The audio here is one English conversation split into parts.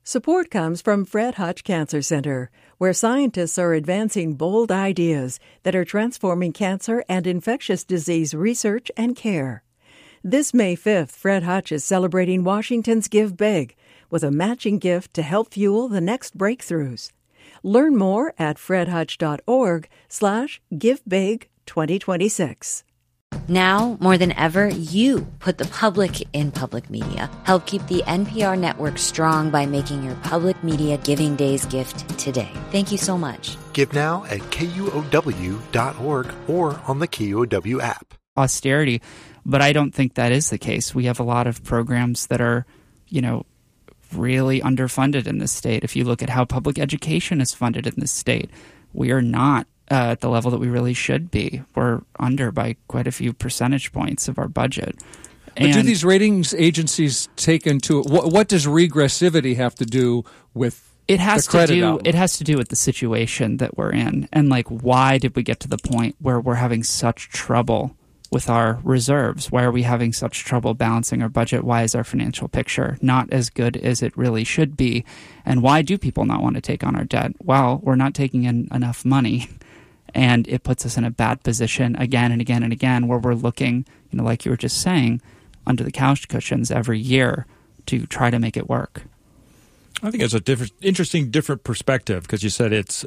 Support comes from Fred Hutch Cancer Center, where scientists are advancing bold ideas that are transforming cancer and infectious disease research and care. This May 5th, Fred Hutch is celebrating Washington's Give Big with a matching gift to help fuel the next breakthroughs. Learn more at fredhutch.org/givebig2026. Now, more than ever, you put the public in public media. Help keep the NPR network strong by making your public media giving days gift today. Thank you so much. Give now at KUOW.org or on the KUOW app. Austerity, but I don't think that is the case. We have a lot of programs that are, really underfunded in this state. If you look at how public education is funded in this state, we are not at the level that we really should be. We're under by quite a few percentage points of our budget. But do these ratings agencies take into what does regressivity have to do with it has the credit to do outlook? It has to do with the situation that we're in, and why did we get to the point where we're having such trouble with our reserves? Why are we having such trouble balancing our budget? Why is our financial picture not as good as it really should be? And why do people not want to take on our debt? Well, we're not taking in enough money. And it puts us in a bad position again and again and again, where we're looking, like you were just saying, under the couch cushions every year to try to make it work. I think it's a different perspective, because you said it's,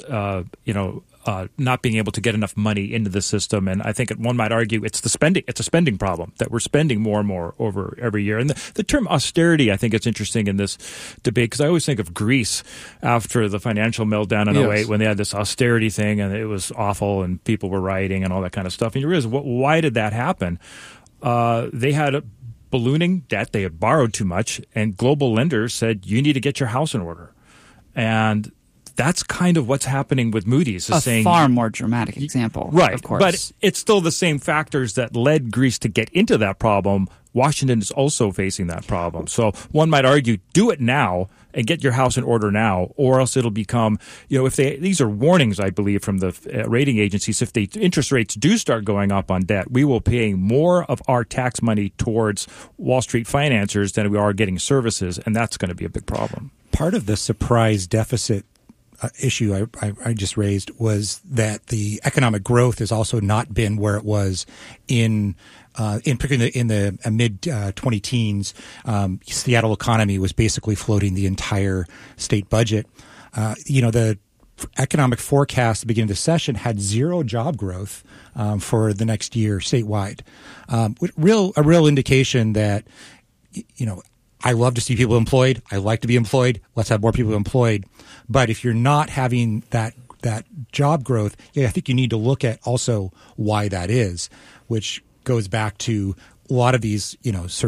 not being able to get enough money into the system. And I think one might argue it's a spending problem, that we're spending more and more over every year. And the term austerity, I think it's interesting in this debate, because I always think of Greece after the financial meltdown in 2008, when they had this austerity thing and it was awful and people were rioting and all that kind of stuff. And you realize, why did that happen? They had a ballooning debt. They had borrowed too much, and global lenders said, you need to get your house in order. And that's kind of what's happening with Moody's. A far more dramatic example, right? Of course. But it's still the same factors that led Greece to get into that problem. Washington is also facing that problem. So one might argue, do it now and get your house in order now, or else it'll become, these are warnings, I believe, from the rating agencies. If the interest rates do start going up on debt, we will pay more of our tax money towards Wall Street financiers than we are getting services, and that's going to be a big problem. Part of the surprise deficit issue I just raised was that the economic growth has also not been where it was in particularly in the mid 20-teens. Seattle economy was basically floating the entire state budget. The economic forecast at the beginning of the session had zero job growth for the next year statewide. A real indication that I love to see people employed. I like to be employed. Let's have more people employed. But if you're not having that job growth, I think you need to look at also why that is, which goes back to a lot of these,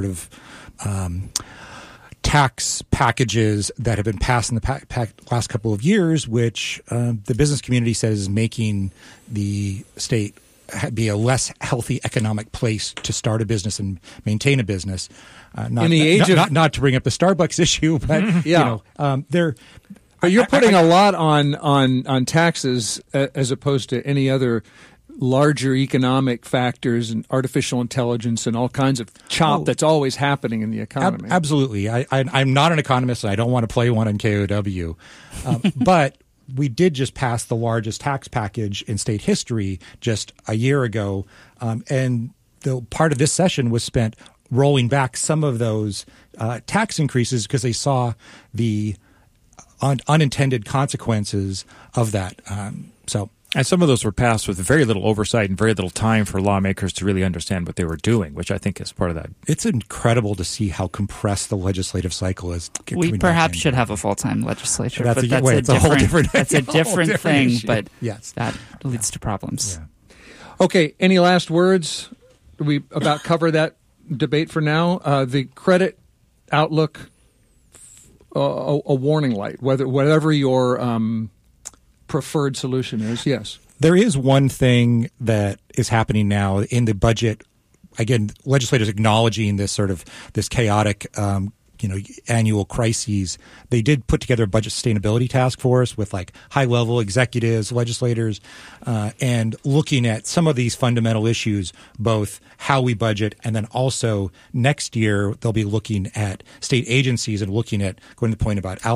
tax packages that have been passed in the last couple of years, which the business community says is making the state be a less healthy economic place to start a business and maintain a business. Not to bring up the Starbucks issue, but But you're putting a lot on taxes as opposed to any other larger economic factors and artificial intelligence and all kinds of that's always happening in the economy. Absolutely. I'm not an economist, and I don't want to play one on KOW. But we did just pass the largest tax package in state history just a year ago. And the part of this session was spent rolling back some of those tax increases because they saw the unintended consequences of that. And some of those were passed with very little oversight and very little time for lawmakers to really understand what they were doing, which I think is part of that. It's incredible to see how compressed the legislative cycle is. We perhaps should have a full-time legislature, that's a different thing, issue. But yes. That leads to problems. Yeah. Okay, any last words? Do we about cover that debate for now? The credit outlook, a warning light, whatever your preferred solution is. Yes. There is one thing that is happening now in the budget. Again, legislators acknowledging this chaotic, annual crises. They did put together a budget sustainability task force with high level executives, legislators, and looking at some of these fundamental issues, both how we budget and then also next year they'll be looking at state agencies and looking at going to the point about